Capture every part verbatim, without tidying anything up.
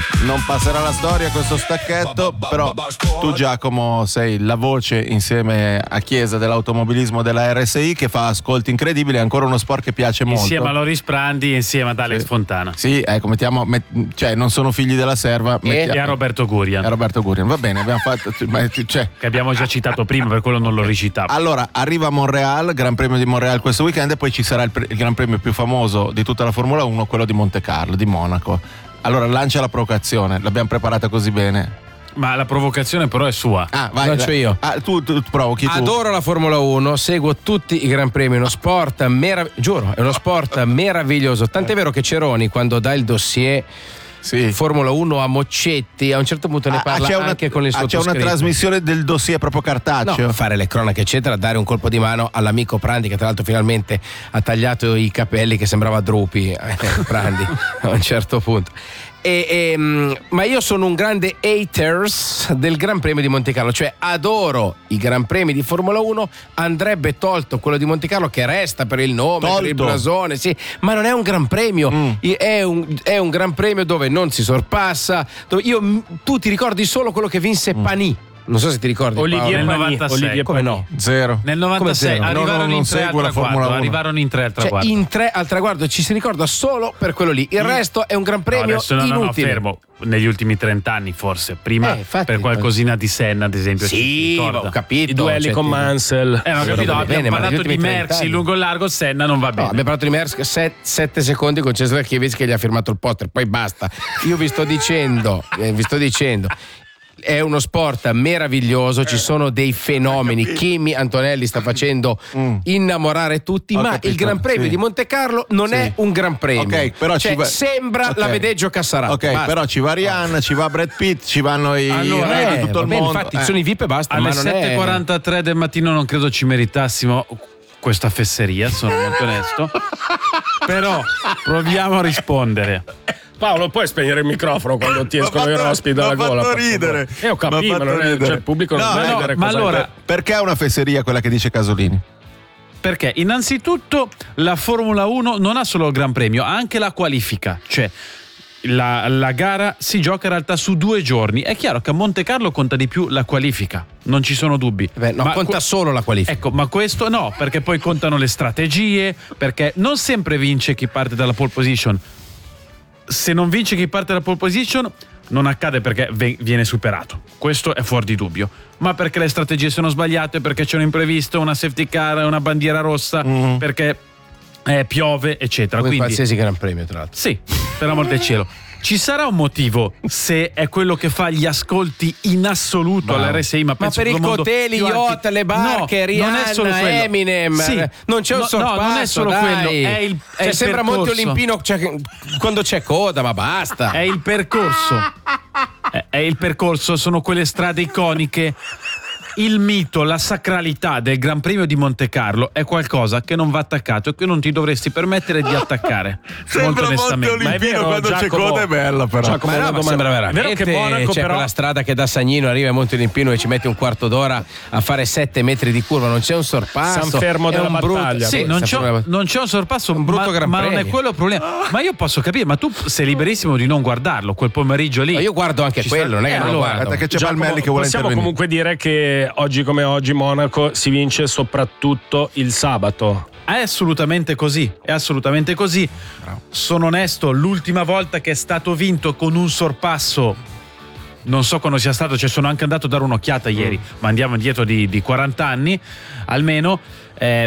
non passerà la storia questo stacchetto, però tu Giacomo sei la voce insieme a Chiesa dell'automobilismo della R S I che fa ascolti incredibili, è ancora uno sport che piace molto. Insieme a Loris Prandi e insieme ad Alex sì. Fontana. Sì, ecco, mettiamo, met, cioè non sono figli della serva. E, mettiamo, e a Roberto Gurian. A Roberto Gurian, va bene, abbiamo fatto. Cioè. Che abbiamo già citato prima, per quello non lo ricitavo. Allora, arriva a Montreal, Gran Premio di Montreal questo weekend, e poi ci sarà il, pre- il Gran Premio più famoso di tutta la Formula uno, quello di Monte Carlo, di Monaco. Allora lancia la provocazione, l'abbiamo preparata così bene. Ma la provocazione però è sua. Ah, vai, Lancio vai. io. Ah, tu, tu, tu provochi tu. Adoro la Formula uno, seguo tutti i Gran Premi, uno sport meraviglioso, giuro, è uno sport meraviglioso. Tant'è vero che Ceroni, quando dà il dossier sì. Formula uno a Moccetti, a un certo punto ne parla ah, anche una, con il ah, sottoscritto. c'è una trasmissione del dossier proprio cartaceo. No, fare le cronache eccetera, dare un colpo di mano all'amico Prandi, che tra l'altro finalmente ha tagliato i capelli che sembrava Drupi, eh, Prandi a un certo punto. E, e, ma io sono un grande haters del Gran Premio di Monte Carlo, cioè adoro i Gran Premi di Formula uno, andrebbe tolto quello di Monte Carlo, che resta per il nome, tolto. Per il blasone, sì, ma non è un Gran Premio, mm. è, un, è un Gran Premio dove non si sorpassa, dove io, tu ti ricordi solo quello che vinse mm. Pani. Non so se ti ricordi. Olivier nel novantasei. Olivier come no? Zero. Nel novantasei zero? arrivarono, no, no, in tre al traguardo, arrivarono in tre al traguardo. Cioè, in tre al traguardo ci si ricorda solo per quello lì. Il mm. resto è un Gran Premio no, no, inutile. No, fermo. Negli ultimi trent'anni forse. Prima eh, infatti, per qualcosina di Senna, ad esempio. Sì, ho capito. I duelli cioè, con Mansell. Eh, ho capito. Abbiamo bene, parlato di Merckx, lungo e largo, Senna non va bene. No, abbiamo parlato di Merckx set, sette secondi con Cesare Chievez che gli ha firmato il poster. Poi basta. Io vi sto dicendo, eh, vi sto dicendo. È uno sport meraviglioso, ci sono dei fenomeni. Kimi Antonelli sta facendo mm. innamorare tutti, Ho ma capito, il Gran Premio sì. di Monte Carlo non sì. è un Gran Premio. Okay, però cioè, ci va... sembra okay. la Vedeggio Cassarato. Ok, basta. Però ci va Rihanna, ci va Brad Pitt, ci vanno i allora, re eh, di tutto il bene, mondo. Infatti, eh. sono i V I P e basta. Alle ma non sette e quarantatré è... del mattino non credo ci meritassimo questa fesseria, sono molto onesto. Però proviamo a rispondere. Paolo, puoi spegnere il microfono quando ti escono i rospi dalla gola? Mi ha fatto ridere. E ho capito, ma non è, cioè, il pubblico non no, deve no, vedere ma cosa allora, è. Perché è una fesseria quella che dice Casolini? Perché innanzitutto la Formula uno non ha solo il Gran Premio, ha anche la qualifica, cioè la, la gara si gioca in realtà su due giorni. È chiaro che a Monte Carlo conta di più la qualifica, non ci sono dubbi. Beh, no, ma conta qu- solo la qualifica. Ecco, ma questo no, perché poi contano le strategie, perché non sempre vince chi parte dalla pole position. Se non vince chi parte dalla pole position non accade perché viene superato, questo è fuori di dubbio, ma perché le strategie sono sbagliate, perché c'è un imprevisto, una safety car, una bandiera rossa, mm. perché eh, piove eccetera. Come quindi qualsiasi Gran Premio tra l'altro. Sì, per amor del cielo. Ci sarà un motivo se è quello che fa gli ascolti in assoluto all'R S I, ma, ma per i coteli, yacht, le barche, no, Rihanna, non è solo Eminem, sì. non c'è un no, sorpasso, no, non è solo dai. quello, è il, è cioè, il sembra percorso. Monte Olimpino cioè, quando c'è coda, ma basta. È il percorso. è, è il percorso, sono quelle strade iconiche. Il mito, la sacralità del Gran Premio di Monte Carlo è qualcosa che non va attaccato e che non ti dovresti permettere di attaccare. Sembra Monte Olimpino quando c'è coda, è bella però. Giacomo, ma no, ma sembra veramente. È vero che Monaco c'è però... quella strada che da Sagnino arriva a Monte Olimpino e ci mette un quarto d'ora a fare sette metri di curva, non c'è un sorpasso. San Fermo della un battaglia. Brutto, sì, non c'è, un, non c'è un sorpasso, un brutto ma, Gran ma Premio. non è quello il problema. Ma io posso capire, ma tu sei liberissimo di non guardarlo quel pomeriggio lì. Ma io guardo anche ci quello, sta... non è che eh, non allora, lo guardo. Che c'è Giacomo, Palmelli che vuole possiamo intervenire. comunque dire che oggi come oggi Monaco si vince soprattutto il sabato. È assolutamente così, è assolutamente così. Bravo. Sono onesto, l'ultima volta che è stato vinto con un sorpasso, non so quando sia stato, cioè sono anche andato a dare un'occhiata ieri, mm. ma andiamo indietro di, di quaranta anni almeno. Eh,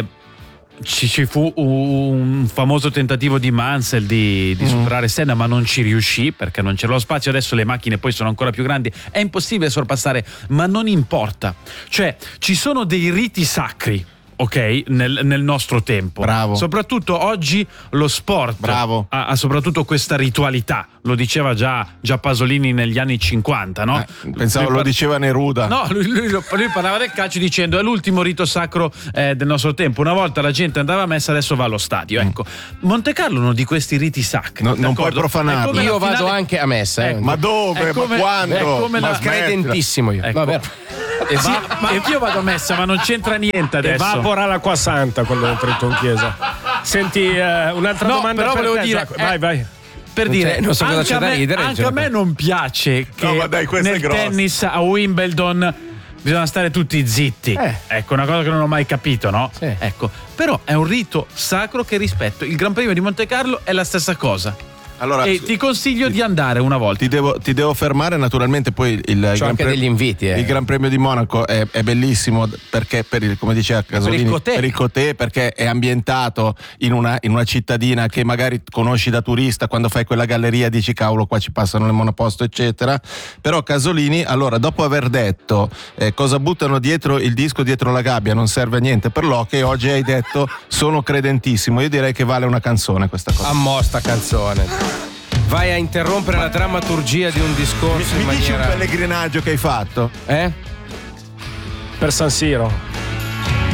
ci, ci fu un famoso tentativo di Mansell di, di mm. superare Senna, ma non ci riuscì perché non c'era lo spazio. Adesso le macchine poi sono ancora più grandi, è impossibile sorpassare, ma non importa, cioè ci sono dei riti sacri, ok, nel, nel nostro tempo. Bravo. Soprattutto oggi lo sport Bravo. Ha, ha soprattutto questa ritualità. Lo diceva già, già Pasolini negli anni cinquanta, no? Eh, pensavo lui lo par- diceva Neruda. No, lui, lui, lui parlava del calcio dicendo è l'ultimo rito sacro eh, del nostro tempo. Una volta la gente andava a messa, adesso va allo stadio. Ecco, Monte Carlo è uno di questi riti sacri. No, non puoi profanarlo. Io finale... vado anche a messa. Eh. Ma dove? Come, ma quando? È come ma la... credentissimo io. Ecco. Vabbè. Eh sì, ma io vado a messa, ma non c'entra niente adesso. Evapora l'acqua santa quando entri in chiesa. Senti, eh, un'altra no, domanda però per volevo te, dire, Giacomo. eh, vai, vai. per dire, Cioè, non so cosa anche c'è a da me, ridere, anche cioè. a me non piace che No, ma dai, questa è nel grossa. tennis a Wimbledon bisogna stare tutti zitti. Eh. Ecco, una cosa che non ho mai capito, no? Sì. Ecco, però è un rito sacro che rispetto. Il Gran Premio di Monte Carlo è la stessa cosa. Allora, E ti consiglio di andare una volta. Ti devo, ti devo fermare, naturalmente poi il, il, Gran anche Pre- degli inviti, eh. il Gran Premio di Monaco è, è bellissimo perché per il, come diceva Casolini, Per il Cotè. per il Cotè, perché è ambientato in una, in una cittadina che magari conosci da turista, quando fai quella galleria dici cavolo qua ci passano le monoposto eccetera. Però Casolini, allora dopo aver detto eh, cosa buttano dietro il disco dietro la gabbia non serve a niente per l'hockey, oggi hai detto sono credentissimo. Io direi che vale una canzone questa cosa. A mo' sta canzone. Vai a interrompere la drammaturgia di un discorso Mi, in mi dici un maniera. pellegrinaggio che hai fatto? Eh? Per San Siro.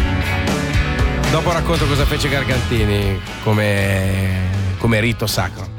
Dopo racconto cosa fece Gargantini come, come rito sacro.